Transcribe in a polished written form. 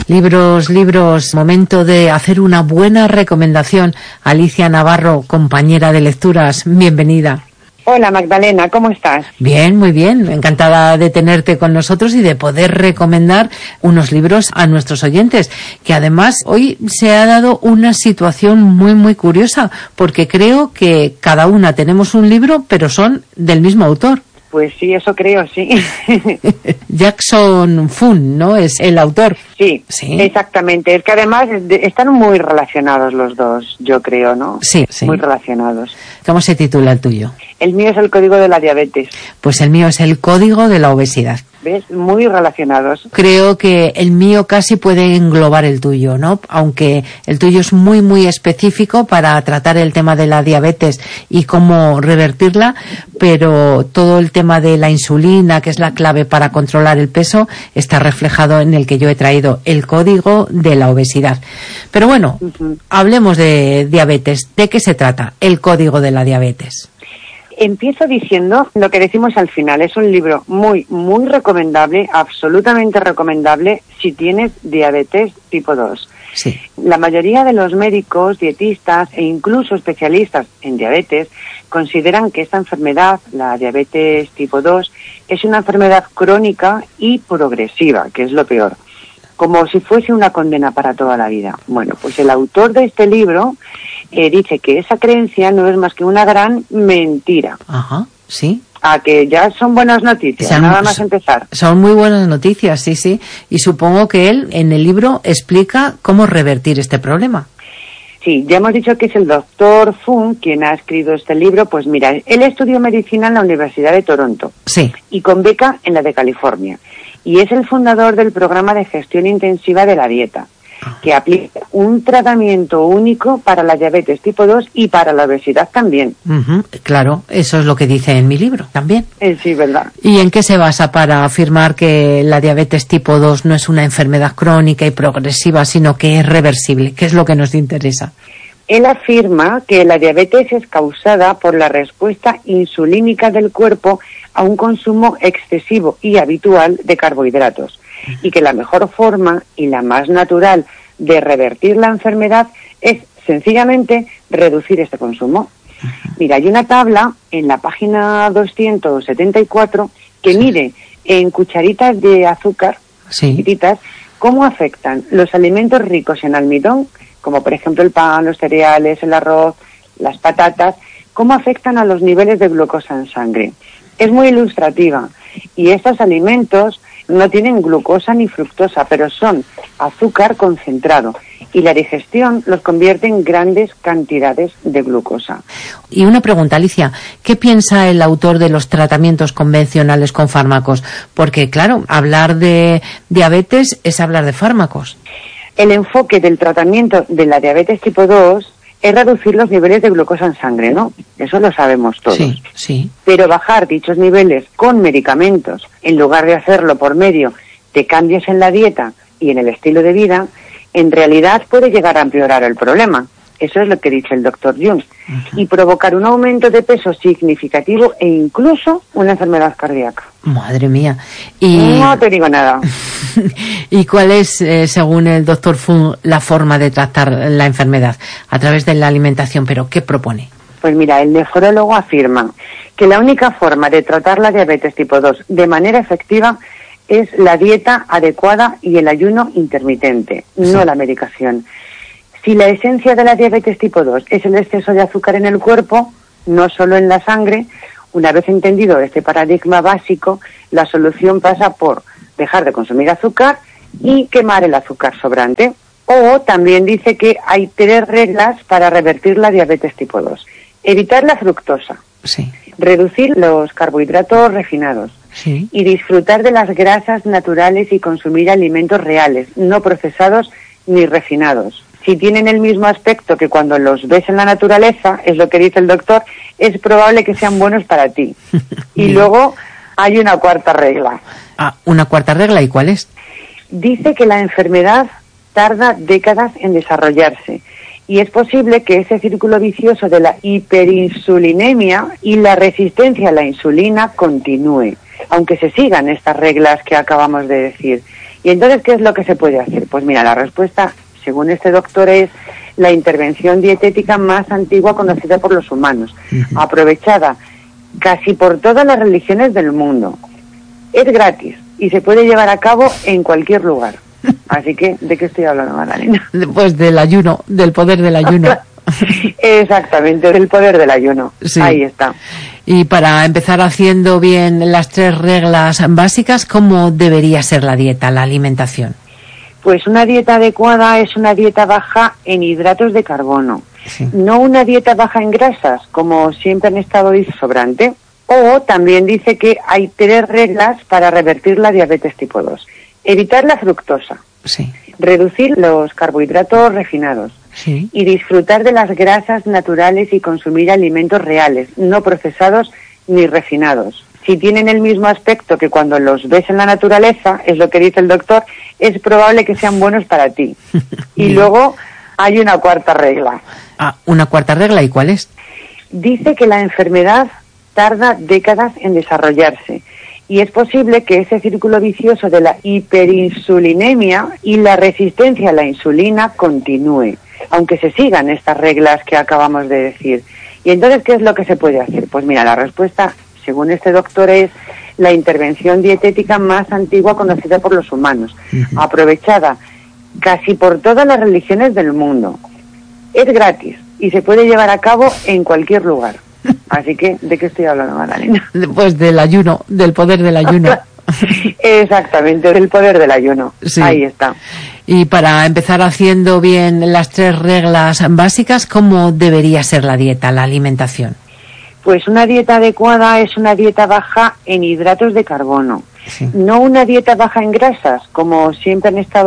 Libros, momento de hacer una buena recomendación. Alicia Navarro, compañera de lecturas, bienvenida. Hola Magdalena, ¿cómo estás? Bien, muy bien. Encantada de tenerte con nosotros y de poder recomendar unos libros a nuestros oyentes. Que además hoy se ha dado una situación muy, muy curiosa, porque creo que cada una tenemos un libro, pero son del mismo autor. Pues sí, eso creo, sí. Jackson Fung, ¿no? Es el autor. Sí, exactamente. Es que además están muy relacionados los dos, yo creo, ¿no? Sí. Muy relacionados. ¿Cómo se titula el tuyo? El mío es El código de la diabetes. Pues el mío es El código de la obesidad. ¿Ves? Muy relacionados. Creo que el mío casi puede englobar el tuyo, ¿no? Aunque el tuyo es muy, muy específico para tratar el tema de la diabetes y cómo revertirla, pero todo el tema de la insulina, que es la clave para controlar el peso, está reflejado en el que yo he traído, El código de la obesidad. Pero bueno, hablemos de diabetes. ¿De qué se trata El código de la diabetes? Empiezo diciendo lo que decimos al final. Es un libro muy, muy recomendable, absolutamente recomendable si tienes diabetes tipo 2. Sí. La mayoría de los médicos, dietistas e incluso especialistas en diabetes consideran que esta enfermedad, la diabetes tipo 2, es una enfermedad crónica y progresiva, que es lo peor, como si fuese una condena para toda la vida. Bueno, pues el autor de este libro dice que esa creencia no es más que una gran mentira. Ajá, sí. Que ya son buenas noticias, nada más empezar. Son muy buenas noticias, sí. Y supongo que él en el libro explica cómo revertir este problema. Sí, ya hemos dicho que es el doctor Fung quien ha escrito este libro. Pues mira, él estudió medicina en la Universidad de Toronto. Sí. Y con beca en la de California. Y es el fundador del programa de gestión intensiva de la dieta, que aplica un tratamiento único para la diabetes tipo 2 y para la obesidad también. Claro, eso es lo que dice en mi libro también. Sí, ¿verdad? ¿Y en qué se basa para afirmar que la diabetes tipo 2 no es una enfermedad crónica y progresiva, sino que es reversible? ¿Qué es lo que nos interesa? Él afirma que la diabetes es causada por la respuesta insulínica del cuerpo a un consumo excesivo y habitual de carbohidratos, y que la mejor forma y la más natural de revertir la enfermedad es sencillamente reducir este consumo. Mira, hay una tabla en la página 274 que mide en cucharitas de azúcar, chiquititas, cómo afectan los alimentos ricos en almidón, como por ejemplo el pan, los cereales, el arroz, las patatas, cómo afectan a los niveles de glucosa en sangre. Es muy ilustrativa, y estos alimentos no tienen glucosa ni fructosa, pero son azúcar concentrado, y la digestión los convierte en grandes cantidades de glucosa. Y una pregunta, Alicia, ¿qué piensa el autor de los tratamientos convencionales con fármacos? Porque, claro, hablar de diabetes es hablar de fármacos. El enfoque del tratamiento de la diabetes tipo 2 es reducir los niveles de glucosa en sangre, ¿no? Eso lo sabemos todos. Sí. Pero bajar dichos niveles con medicamentos, en lugar de hacerlo por medio de cambios en la dieta y en el estilo de vida, en realidad puede llegar a empeorar el problema. Eso es lo que dice el doctor Jung. Y provocar un aumento de peso significativo e incluso una enfermedad cardíaca. Madre mía. No te digo nada. ¿Y cuál es, según el doctor Fung, la forma de tratar la enfermedad? A través de la alimentación, ¿pero qué propone? Pues mira, el nefrólogo afirma que la única forma de tratar la diabetes tipo 2 de manera efectiva es la dieta adecuada y el ayuno intermitente, no la medicación. Si la esencia de la diabetes tipo 2 es el exceso de azúcar en el cuerpo, no solo en la sangre, una vez entendido este paradigma básico, la solución pasa por dejar de consumir azúcar y quemar el azúcar sobrante. O también dice que hay 3 reglas para revertir la diabetes tipo 2. Evitar la fructosa, reducir los carbohidratos refinados y disfrutar de las grasas naturales y consumir alimentos reales, no procesados ni refinados. Si tienen el mismo aspecto que cuando los ves en la naturaleza, es lo que dice el doctor, es probable que sean buenos para ti. Y luego hay una 4ª regla. ¿Una 4ª regla? ¿Y cuál es? Dice que la enfermedad tarda décadas en desarrollarse y es posible que ese círculo vicioso de la hiperinsulinemia y la resistencia a la insulina continúe, aunque se sigan estas reglas que acabamos de decir. Y entonces, ¿qué es lo que se puede hacer? Pues mira, la respuesta, según este doctor, es la intervención dietética más antigua conocida por los humanos, aprovechada casi por todas las religiones del mundo. Es gratis y se puede llevar a cabo en cualquier lugar. Así que, ¿de qué estoy hablando, Magdalena? Pues del ayuno, del poder del ayuno. Exactamente, del poder del ayuno. Sí. Ahí está. Y para empezar haciendo bien las 3 reglas básicas, ¿cómo debería ser la dieta, la alimentación? Pues una dieta adecuada es una dieta baja en hidratos de carbono, no una dieta baja en grasas, como siempre han estado sobrante. O también dice que hay 3 reglas para revertir la diabetes tipo 2. Evitar la fructosa, reducir los carbohidratos refinados y disfrutar de las grasas naturales y consumir alimentos reales, no procesados ni refinados. Si tienen el mismo aspecto que cuando los ves en la naturaleza, es lo que dice el doctor, es probable que sean buenos para ti. Y luego hay una 4ª regla. Ah, una 4ª regla, ¿y cuál es? Dice que la enfermedad tarda décadas en desarrollarse y es posible que ese círculo vicioso de la hiperinsulinemia y la resistencia a la insulina continúe, aunque se sigan estas reglas que acabamos de decir. Y entonces, ¿qué es lo que se puede hacer? Pues mira, la respuesta, según este doctor, es la intervención dietética más antigua conocida por los humanos, aprovechada casi por todas las religiones del mundo. Es gratis y se puede llevar a cabo en cualquier lugar. Así que, ¿de qué estoy hablando, Magdalena? Pues del ayuno, del poder del ayuno. Exactamente, del poder del ayuno. Sí. Ahí está. Y para empezar haciendo bien las 3 reglas básicas, ¿cómo debería ser la dieta, la alimentación? Pues una dieta adecuada es una dieta baja en hidratos de carbono, no una dieta baja en grasas, como siempre han estado